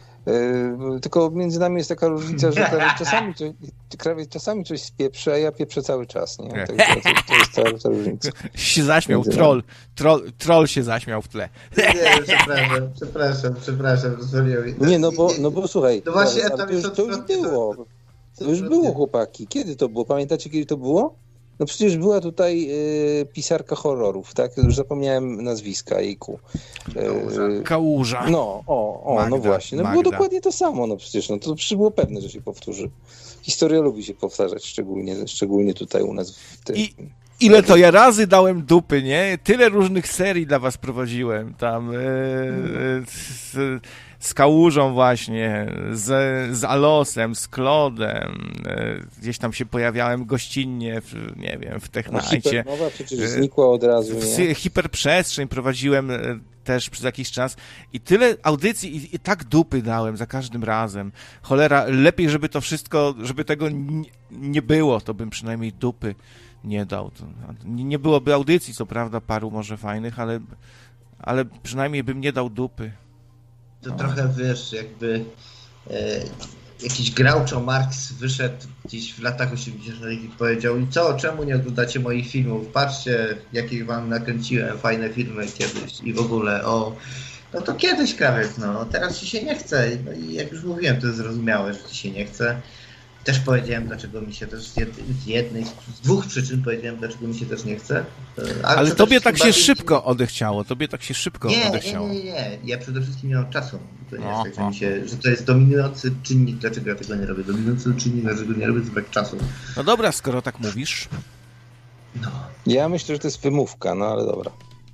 Yy, tylko między nami jest taka różnica, że krawiec czasami, coś, krawiec czasami coś spieprzy, a ja pieprzę cały czas, nie? Tak, to, to jest cała ta różnica. Się zaśmiał, troll, troll, troll się zaśmiał w tle. Nie, przepraszam, przepraszam, przepraszam, rozwaliłem. Nie, no bo, no bo słuchaj, no właśnie, to, tam już, to już było, to już było, chłopaki. Kiedy to było? Pamiętacie, kiedy to było? No przecież była tutaj y, pisarka horrorów, tak? Już zapomniałem nazwiska jejku. Y, Kałuża. No, o, o Magda, no właśnie. No Magda. Było dokładnie to samo, no przecież. No to przecież było pewne, że się powtórzy. Historia lubi się powtarzać, szczególnie, szczególnie tutaj u nas w tym. I ile to ja razy dałem dupy, nie? Tyle różnych serii dla was prowadziłem. Tam y, y, z, z Kałużą właśnie, z, z Alosem, z Klodem. Gdzieś tam się pojawiałem gościnnie, w, nie wiem, w Technajcie. Hipermowa przecież znikła od razu, nie? Hiperprzestrzeń prowadziłem też przez jakiś czas i tyle audycji i, i tak dupy dałem za każdym razem. Cholera, lepiej, żeby to wszystko, żeby tego nie, nie było, to bym przynajmniej dupy nie dał. To, nie byłoby audycji, co prawda, paru może fajnych, ale, ale przynajmniej bym nie dał dupy. To trochę, wiesz, jakby e, jakiś Groucho Marx wyszedł gdzieś w latach osiemdziesiątych i powiedział: i co, czemu nie oglądacie moich filmów? Patrzcie, jakich wam nakręciłem, fajne filmy kiedyś i w ogóle, o... No to kiedyś, krawiec, no, teraz ci się nie chce. No i jak już mówiłem, to jest zrozumiałe, że ci się nie chce. Też powiedziałem, dlaczego mi się też z jednej, z, jednej, z dwóch przyczyn powiedziałem, dlaczego mi się też nie chce. Ale, Ale tobie tak się bardziej... szybko odechciało, tobie tak się szybko nie, odechciało. Nie, nie, nie, ja przede wszystkim nie mam czasu. To nie jest tak, że, mi się, że to jest dominujący czynnik, dlaczego ja tego nie robię. Dominujący czynnik, dlaczego nie robię, to brak czasu. No dobra, skoro tak mówisz. No. Ja myślę, że to jest wymówka, no ale dobra.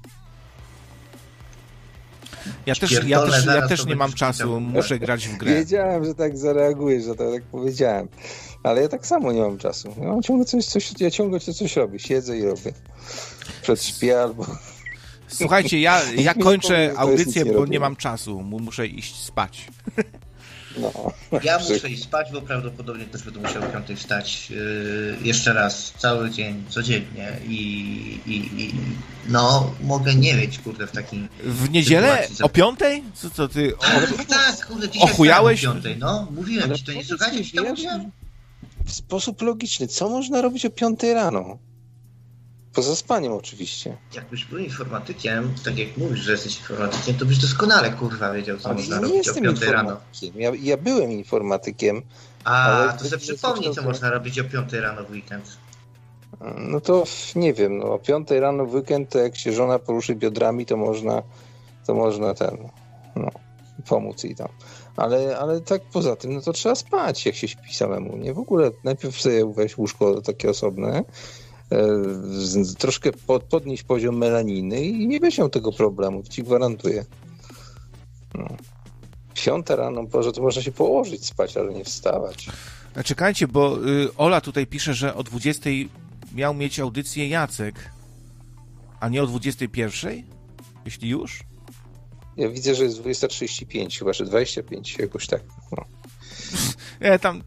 Ja też, ja też, ja też nie mam czasu, muszę grać w grę. Wiedziałem, że tak zareagujesz, że to tak powiedziałem. Ale ja tak samo nie mam czasu. Ja mam ciągle coś, coś, ja ciągle coś robię, siedzę i robię. Przed śpię albo... Słuchajcie, ja, ja kończę audycję, bo nie mam czasu, muszę iść spać. No. Ja muszę iść spać, bo prawdopodobnie też będę musiał o piątej wstać yy, jeszcze raz, cały dzień, codziennie i, i, i no, mogę nie mieć, kurde, w takim... W niedzielę? Sytuacji. O piątej? Co, co ty? O... Tak, tak, kurde, dzisiaj ochujałeś? O piątej, no, mówiłem ale ci, to nie słuchajcie, ci to mówiłem. W sposób logiczny, co można robić o piątej rano? Poza spaniem oczywiście. Jakbyś był informatykiem, tak jak mówisz, że jesteś informatykiem, to byś doskonale, kurwa, wiedział, co ale można ja robić o piątej rano. Ja, ja byłem informatykiem. A, to sobie przypomnij, co można robić o piątej rano w weekend. No to nie wiem, no o piątej rano w weekend, to jak się żona poruszy biodrami, to można, to można ten, no, pomóc jej tam. Ale, ale tak poza tym, no to trzeba spać, jak się śpi samemu, nie? W ogóle najpierw sobie weź łóżko takie osobne, troszkę pod, podnieść poziom melaniny i nie będziesz miał tego problemu, ci gwarantuję. No. Piąta rano, Boże, to można się położyć spać, ale nie wstawać. A czekajcie, bo y, Ola tutaj pisze, że o dwudziestej miał mieć audycję Jacek, a nie o dwudziestej pierwszej? Jeśli już? Ja widzę, że jest dwudziesta trzydzieści pięć chyba, czy dwadzieścia pięć, jakoś tak. No. Ja tam...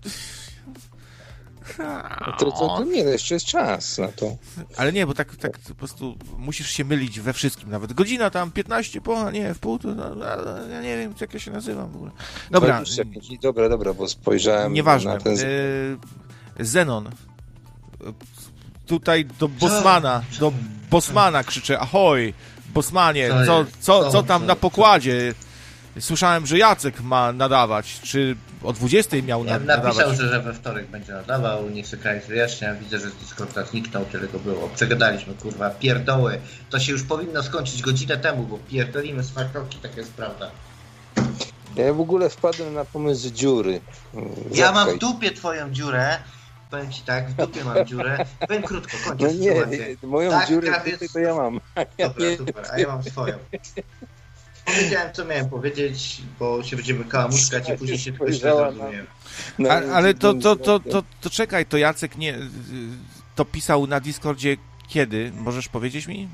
To, to, to nie, no jeszcze jest czas na to. Ale nie, bo tak, tak po prostu musisz się mylić we wszystkim. Nawet godzina tam piętnaście po, nie, w pół, to no, ja nie wiem, jak ja się nazywam w ogóle. Dobra. Dobra, dobra, dobra, bo spojrzałem nieważne. na ten... Zenon tutaj do Bosmana, do Bosmana krzyczę, ahoj, Bosmanie, co, co, co tam na pokładzie? Słyszałem, że Jacek ma nadawać, czy o dwudziestej miał ja nadawać. Napisał, że, że we wtorek będzie nadawał, niech sobie kraj wyjaśnia, widzę, że z Discorda zniknął, tyle go było. Przegadaliśmy, kurwa, pierdoły. To się już powinno skończyć godzinę temu, bo pierdolimy z faktoki, taka jest prawda. Ja w ogóle wpadłem na pomysł dziury. Ja Zatkaj. mam w dupie twoją dziurę. Powiem ci tak, w dupie mam dziurę. Powiem krótko, kończę no nie, sytuację. moją tak, dziurę krawiec... w dupie to ja mam. Ja Dobra, nie... super, a ja mam swoją. Powiedziałem, co miałem powiedzieć, bo się będziemy kałamuszkać i później się tylko źle zrozumiem. No, ale ale to, to, to, to, to czekaj, to Jacek nie... To pisał na Discordzie kiedy? Możesz powiedzieć mi?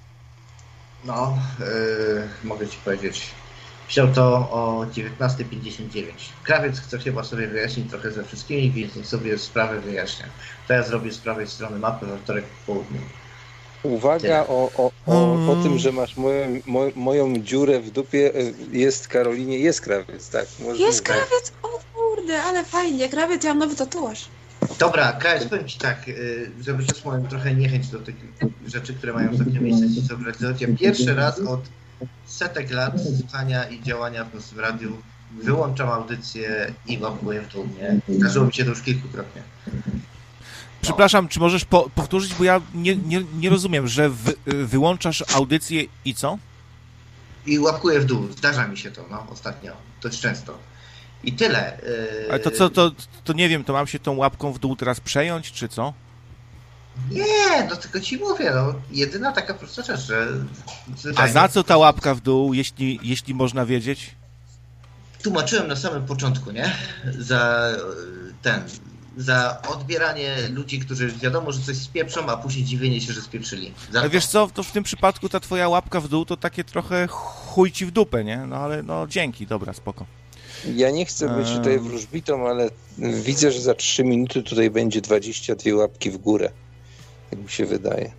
No, yy, mogę ci powiedzieć. Pisał to o dziewiętnasta pięćdziesiąt dziewięć. Krawiec chce chyba sobie wyjaśnić trochę ze wszystkimi, więc niech sobie sprawę wyjaśnia. To ja zrobię z prawej strony mapy we wtorek po południu. Uwaga o, o, o, o tym, że masz moją, mo, moją dziurę w dupie. Jest Karolinie, jest krawiec, tak? Może jest krawiec? O kurde, ale fajnie. Krawiec, ja mam nowy tatuaż. Dobra, krawiec, powiem ci tak, żeby moją trochę niechęć do tych rzeczy, które mają ostatnio miejsce w ja pierwszy raz od setek lat słuchania i działania w radiu wyłączam audycję i łapuję w dół, nie? Zdarzyło mi się to już kilkukrotnie. Przepraszam, czy możesz po, powtórzyć, bo ja nie, nie, nie rozumiem, że wy, wyłączasz audycję i co? I łapuję w dół, zdarza mi się to, no, ostatnio, dość często. I tyle. Yy... Ale to co, to, to nie wiem, to mam się tą łapką w dół teraz przejąć, czy co? Nie, no tylko ci mówię, no, jedyna taka prosta rzecz, że... A za co ta łapka w dół, jeśli, jeśli można wiedzieć? Tłumaczyłem na samym początku, nie? Za ten... za odbieranie ludzi, którzy wiadomo, że coś spieprzą, a później dziwienie się, że spieprzyli. Za ale wiesz co, to w tym przypadku ta twoja łapka w dół to takie trochę chuj ci w dupę, nie? No ale no dzięki, dobra, spoko. Ja nie chcę być tutaj wróżbitą, ale widzę, że za trzy minuty tutaj będzie dwadzieścia dwie łapki w górę. Jak mi się wydaje.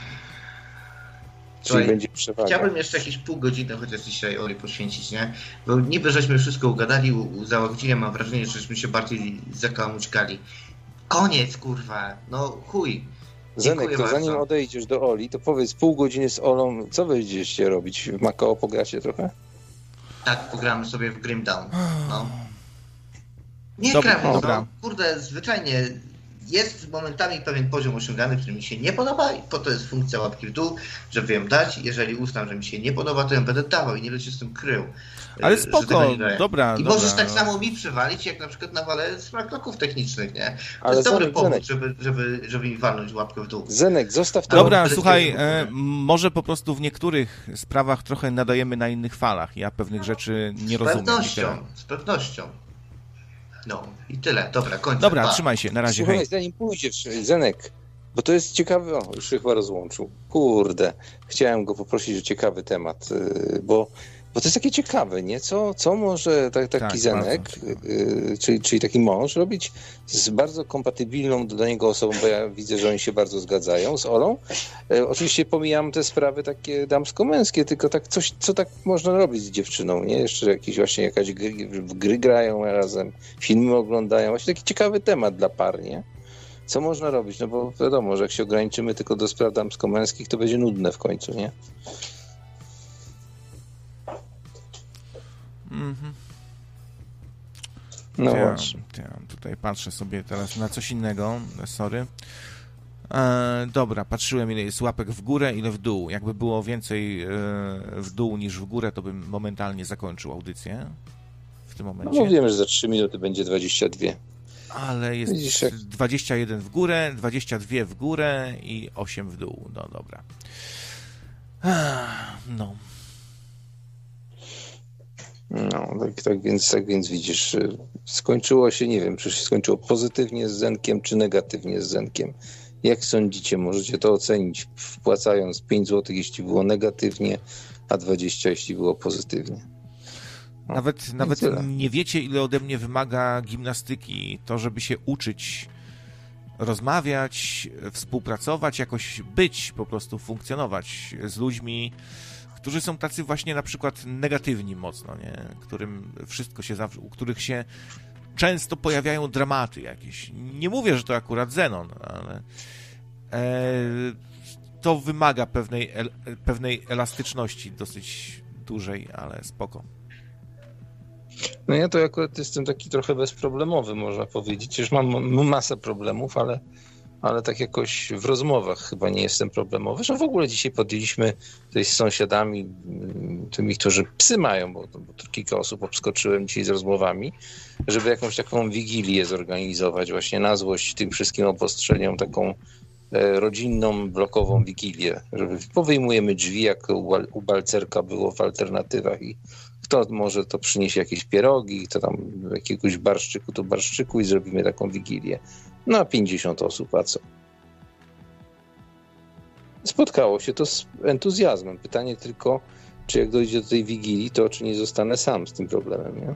Czyli Słuchaj, będzie przewaga. Chciałbym jeszcze jakieś pół godziny chociaż dzisiaj Oli poświęcić, nie? Bo niby żeśmy wszystko ugadali, załagodzili, mam wrażenie, że żeśmy się bardziej zakamućkali. Koniec, kurwa, no chuj. Zenek, to bardzo. Zanim odejdziesz do Oli, to powiedz pół godziny z Olą, co będziecie robić? W Makao pogracie trochę? Tak, pogramy sobie w Grim Dawn. No. Nie dobra, krawiec, dobra. no, kurde, zwyczajnie jest momentami pewien poziom osiągany, który mi się nie podoba i po to jest funkcja łapki w dół, żeby ją dać. Jeżeli uznam, że mi się nie podoba, to ją będę dawał i nie będę się z tym krył. Ale spoko, dobra. I dobra. możesz tak samo mi przywalić, jak na przykład na wale smartloków technicznych, nie? To Ale jest dobry Zenek, powód, Zenek. Żeby, żeby, żeby mi walnąć łapkę w dół. Zenek, zostaw to. Dobra, słuchaj, e, może po prostu w niektórych sprawach trochę nadajemy na innych falach. Ja pewnych rzeczy nie z rozumiem. Pewnością, z pewnością. No i tyle. Dobra, kończę. Dobra, pa. trzymaj się, na razie. Słuchaj, hej. zanim pójdziesz, Zenek, bo to jest ciekawy... O, już się chyba rozłączył. Kurde, chciałem go poprosić o ciekawy temat, bo, bo to jest takie ciekawe, nie? Co, co może tak, taki tak, Zenek, y, czyli, czyli taki mąż, robić z bardzo kompatybilną do niego osobą, bo ja widzę, że oni się bardzo zgadzają, z Olą. Y, oczywiście pomijam te sprawy takie damsko-męskie, tylko tak coś, co tak można robić z dziewczyną, nie? Jeszcze jakieś właśnie jakaś gry, gry grają razem, filmy oglądają. Właśnie taki ciekawy temat dla par, nie? Co można robić? No bo wiadomo, że jak się ograniczymy tylko do spraw damsko-męskich, to będzie nudne w końcu, nie? Mhm. No ja, właśnie. Ja tutaj patrzę sobie teraz na coś innego, sorry. E, dobra, patrzyłem, ile jest łapek w górę, ile w dół. Jakby było więcej e, w dół niż w górę, to bym momentalnie zakończył audycję w tym momencie. No wiem, że za trzy minuty będzie dwadzieścia dwie. Ale jest Widzisz, jak... dwadzieścia jeden w górę, dwadzieścia dwie w górę i osiem w dół. No dobra. No. No, tak, tak, więc, tak więc widzisz, skończyło się, nie wiem, czy się skończyło pozytywnie z Zenkiem, czy negatywnie z Zenkiem. Jak sądzicie, możecie to ocenić, wpłacając pięć złotych, jeśli było negatywnie, a dwadzieścia, jeśli było pozytywnie. No, nawet nawet nie wiecie, ile ode mnie wymaga gimnastyki, to żeby się uczyć, rozmawiać, współpracować, jakoś być, po prostu funkcjonować z ludźmi, którzy są tacy właśnie na przykład negatywni mocno, nie? Którym wszystko się zawsze, u których się często pojawiają dramaty jakieś. Nie mówię, że to akurat Zenon, ale e, to wymaga pewnej, el, pewnej elastyczności dosyć dużej, ale spoko. No ja to akurat jestem taki trochę bezproblemowy, można powiedzieć. Już mam masę problemów, ale, ale tak jakoś w rozmowach chyba nie jestem problemowy. Że w ogóle dzisiaj podjęliśmy tutaj z sąsiadami, tymi, którzy psy mają, bo, bo tu kilka osób obskoczyłem dzisiaj z rozmowami, żeby jakąś taką wigilię zorganizować właśnie na złość tym wszystkim obostrzeniom, taką rodzinną, blokową wigilię, żeby powyjmujemy drzwi, jak u Balcerka było w alternatywach i kto może to przyniesie jakieś pierogi, kto tam jakiegoś barszczyku to barszczyku i zrobimy taką wigilię. No pięćdziesiąt osób, a co? Spotkało się to z entuzjazmem. Pytanie tylko, czy jak dojdzie do tej wigilii, to czy nie zostanę sam z tym problemem, nie?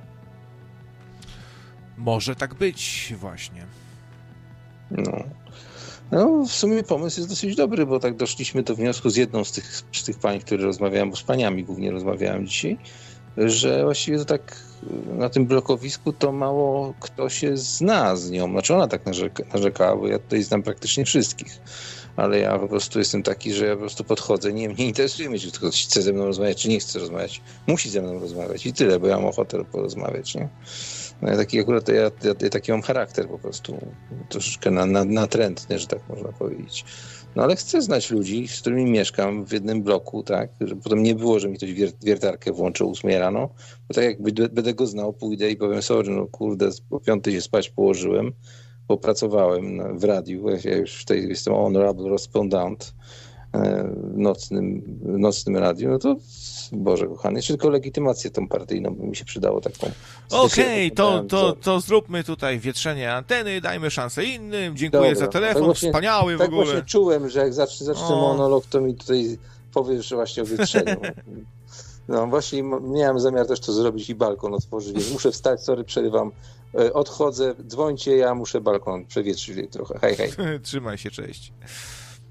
Może tak być właśnie. No. No, w sumie pomysł jest dosyć dobry, bo tak doszliśmy do wniosku z jedną z tych, z tych pań, które rozmawiałem, bo z paniami głównie rozmawiałem dzisiaj, że właściwie to tak na tym blokowisku to mało kto się zna z nią. Znaczy ona tak narzeka, narzekała, bo ja tutaj znam praktycznie wszystkich. Ale ja po prostu jestem taki, że ja po prostu podchodzę, nie, nie interesuje mnie, czy ktoś chce ze mną rozmawiać, czy nie chce rozmawiać. Musi ze mną rozmawiać i tyle, bo ja mam ochotę porozmawiać, nie? No ja taki akurat, ja, ja, ja taki mam charakter po prostu, troszeczkę na, na, natrętny, że tak można powiedzieć. No ale chcę znać ludzi, z którymi mieszkam w jednym bloku, tak, że potem nie było, że mi ktoś wier, wiertarkę włączył o ósmej rano, bo tak jak będę go znał, pójdę i powiem, sorry, no kurde, po piątej się spać położyłem, bo pracowałem w radiu, ja już tutaj jestem honorable respondent w nocnym, w nocnym radiu, no to Boże kochany, jeszcze tylko legitymację tą partyjną by mi się przydało taką. Okej, okay, to, to, to zróbmy tutaj wietrzenie anteny, dajmy szansę innym, dziękuję Dobra, za telefon, tak właśnie, wspaniały w tak ogóle. Tak właśnie czułem, że jak zacznę, zacznę monolog, to mi tutaj powiesz właśnie o wietrzeniu. No właśnie miałem zamiar też to zrobić i balkon otworzyć, więc muszę wstać, sorry, przerywam, odchodzę, dzwońcie, ja muszę balkon przewietrzyć trochę, hej, hej. Trzymaj się, cześć.